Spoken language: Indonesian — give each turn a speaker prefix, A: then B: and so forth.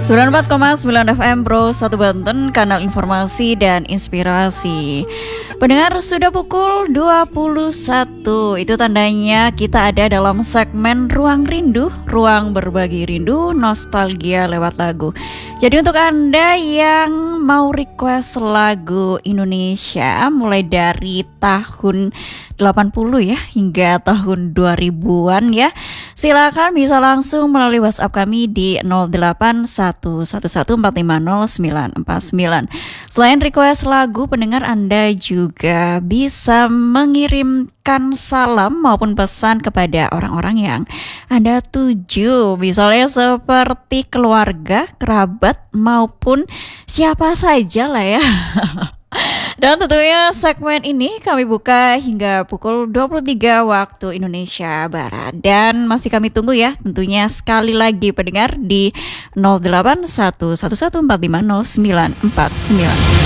A: 94,9 FM Pro 1 Banten, kanal informasi dan inspirasi. Pendengar, sudah pukul 21. Itu tandanya kita ada dalam segmen Ruang Rindu, ruang berbagi rindu, nostalgia lewat lagu. Jadi untuk Anda yang mau request lagu Indonesia mulai dari tahun 80 ya hingga tahun 2000-an ya, silakan bisa langsung melalui WhatsApp kami di 0811450949. Selain request lagu, pendengar Anda juga bisa mengirimkan salam maupun pesan kepada orang-orang yang Anda tuju, misalnya seperti keluarga, kerabat maupun siapa saja lah ya. Dan tentunya segmen ini kami buka hingga pukul 23 waktu Indonesia Barat. Dan masih kami tunggu ya tentunya sekali lagi pendengar di 0811450949.